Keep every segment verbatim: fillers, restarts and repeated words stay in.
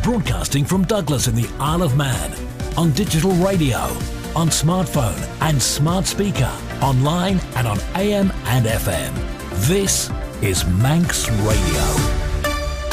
Broadcasting from Douglas in the Isle of Man. On digital radio, on smartphone and smart speaker, online and on A M and F M. This is Manx Radio.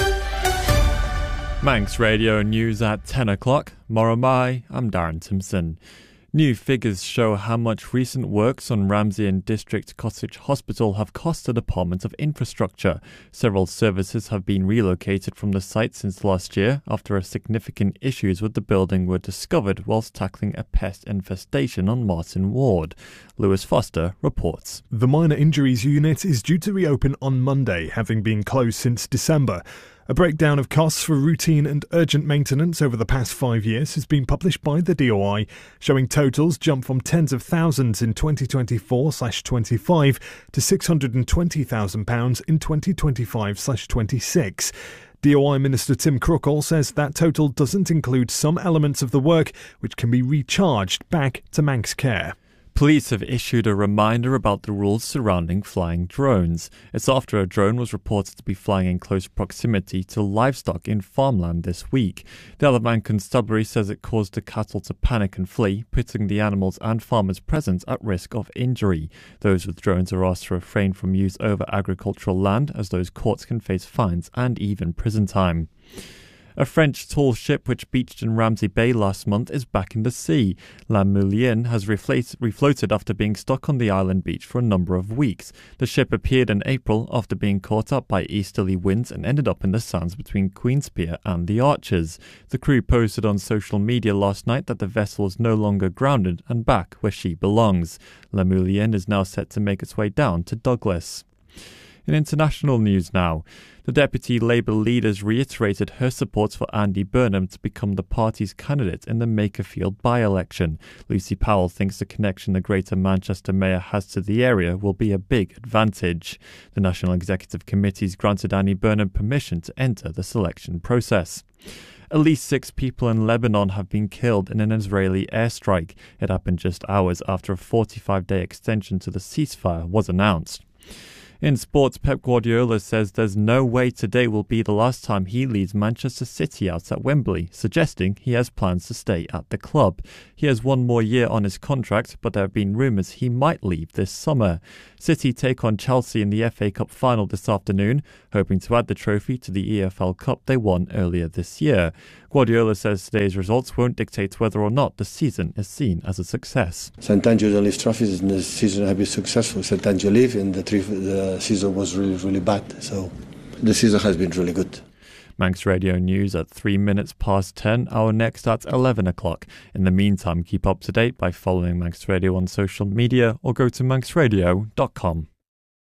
Manx Radio News at ten o'clock. Moromai, I'm Darren Simpson. New figures show how much recent works on Ramsey and District Cottage Hospital have cost the Department of Infrastructure. Several services have been relocated from the site since last year after significant issues with the building were discovered whilst tackling a pest infestation on Martin Ward. Lewis Foster reports. The minor injuries unit is due to reopen on Monday, having been closed since December. A breakdown of costs for routine and urgent maintenance over the past five years has been published by the D O I, showing totals jump from tens of thousands in twenty twenty-four twenty-five to six hundred twenty thousand pounds in twenty twenty-five twenty-six. D O I Minister Tim Crookall says that total doesn't include some elements of the work which can be recharged back to Manx Care. Police have issued a reminder about the rules surrounding flying drones. It's after a drone was reported to be flying in close proximity to livestock in farmland this week. The Isle of Man Constabulary says it caused the cattle to panic and flee, putting the animals and farmers present at risk of injury. Those with drones are asked to refrain from use over agricultural land, as those caught can face fines and even prison time. A French tall ship which beached in Ramsey Bay last month is back in the sea. La Moulienne has refloated after being stuck on the island beach for a number of weeks. The ship appeared in April after being caught up by easterly winds and ended up in the sands between Queenspier and the Archers. The crew posted on social media last night that the vessel is no longer grounded and back where she belongs. La Moulienne is now set to make its way down to Douglas. In international news now, the Deputy Labour leaders reiterated her support for Andy Burnham to become the party's candidate in the Makerfield by-election. Lucy Powell thinks the connection the Greater Manchester Mayor has to the area will be a big advantage. The National Executive Committee's granted Andy Burnham permission to enter the selection process. At least six people in Lebanon have been killed in an Israeli airstrike. It happened just hours after a forty-five day extension to the ceasefire was announced. In sports, Pep Guardiola says there's no way today will be the last time he leads Manchester City out at Wembley, suggesting he has plans to stay at the club. He has one more year on his contract, but there have been rumours he might leave this summer. City take on Chelsea in the F A Cup final this afternoon, hoping to add the trophy to the E F L Cup they won earlier this year. Guardiola says today's results won't dictate whether or not the season is seen as a success. Sometimes you don't leave trophies and the season have been successful. Sometimes you leave and the, tri- the season was really, really bad. So the season has been really good. Manx Radio News at three minutes past ten, our next at eleven o'clock. In the meantime, keep up to date by following Manx Radio on social media or go to manx radio dot com.